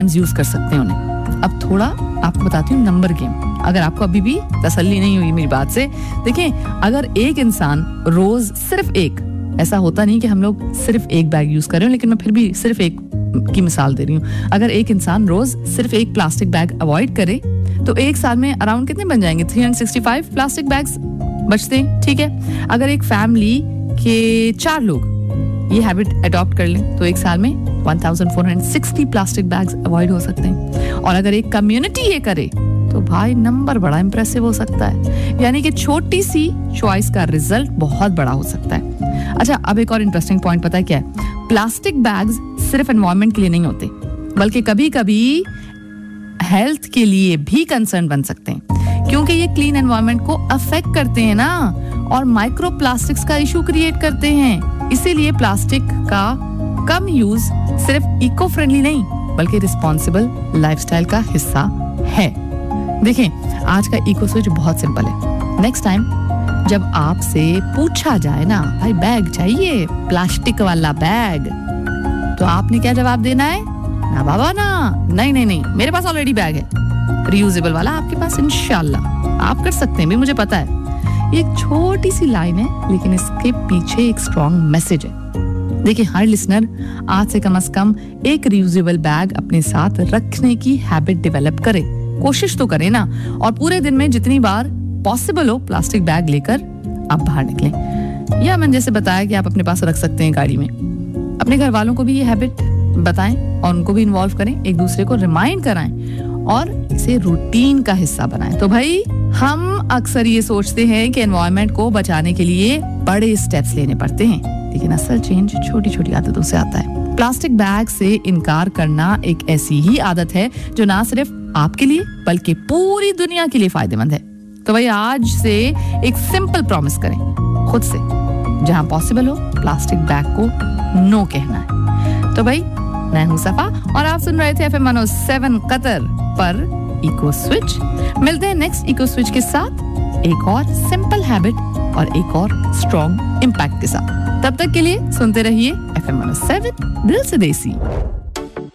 Use कर सकते हैं उन्हें। अब थोड़ा आपको बताती हूँ नंबर गेम, अगर आपको अभी भी तसल्ली नहीं हुई मेरी बात से। देखिए, अगर एक इंसान रोज सिर्फ एक, ऐसा होता नहीं कि हम लोग सिर्फ एक बैग यूज कर रहे हो, लेकिन मैं फिर भी सिर्फ एक की मिसाल दे रही हूँ। अगर एक इंसान रोज सिर्फ एक प्लास्टिक बैग अवॉइड करे तो एक साल में अराउंड कितने बन जाएंगे? 365 प्लास्टिक बैग्स बचते हैं, ठीक है। अगर एक फैमिली के 4 लोग ये हैबिट अडॉप्ट कर लें तो एक साल में 1460 प्लास्टिक बैग्स अवॉइड हो सकते हैं। और अगर एक कम्युनिटी ये करे तो भाई नंबर बड़ा इंप्रेसिव हो सकता है, यानी कि छोटी सी चॉइस का रिजल्ट बहुत बड़ा हो सकता है। अच्छा, अब एक और इंटरेस्टिंग पॉइंट पता है क्या है? प्लास्टिक बैग्स सिर्फ एनवायरनमेंट के लिए नहीं होते, बल्कि कभी कभी हेल्थ के लिए भी कंसर्न बन सकते हैं, क्योंकि ये क्लीन एनवायरनमेंट को अफेक्ट करते हैं ना, और माइक्रो प्लास्टिक्स का इशू क्रिएट करते हैं। इसीलिए प्लास्टिक का कम यूज सिर्फ इको फ्रेंडली नहीं बल्कि रिस्पॉन्सिबल लाइफस्टाइल का हिस्सा है। देखें, आज का इको स्विच बहुत सिंपल है। नेक्स्ट टाइम जब आपसे पूछा जाए ना, भाई बैग चाहिए, प्लास्टिक वाला बैग, तो आपने क्या जवाब देना है? ना बाबा ना, नहीं नहीं नहीं, मेरे पास ऑलरेडी बैग है रियूजेबल वाला, आपके पास इंशाल्लाह आप कर सकते हैं भी, मुझे पता है। ये एक छोटी सी लाइन है, लेकिन इसके पीछे एक स्ट्रॉन्ग मैसेज है। देखिए, हर लिसनर आज से कम एक रियूजेबल बैग अपने साथ रखने की हैबिट डेवलप करे, कोशिश तो करें ना, और पूरे दिन में जितनी बार पॉसिबल हो प्लास्टिक बैग लेकर आप बाहर निकलें। या मैंने जैसे बताया कि आप अपने पास रख सकते हैं गाड़ी में। अपने घर वालों को भी ये हैबिट बताएं और उनको भी इन्वॉल्व करें, एक दूसरे को रिमाइंड कराएं और इसे रूटीन का हिस्सा बनाएं। तो भाई, हम अक्सर ये सोचते हैं कि एनवायरनमेंट को बचाने के लिए बड़े स्टेप्स लेने पड़ते हैं, लेकिन असल चेंज छोटी छोटी आदतों से आता है। प्लास्टिक बैग से इनकार करना एक ऐसी ही आदत है जो ना सिर्फ आपके लिए बल्कि पूरी दुनिया के लिए फायदेमंद है। तो भाई, आज से एक सिंपल प्रॉमिस करें खुद से, जहां पॉसिबल हो प्लास्टिक बैग को नो कहना है। तो भाई, मैं हूं सफा और आप सुन रहे थे FM 107 कतर पर इको स्विच। मिलते हैं नेक्स्ट इको स्विच के साथ एक और सिंपल हैबिट और एक और स्ट्रॉन्ग इम्पैक्ट के साथ। तब तक के लिए सुनते रहिए FM 107 दिल से देसी।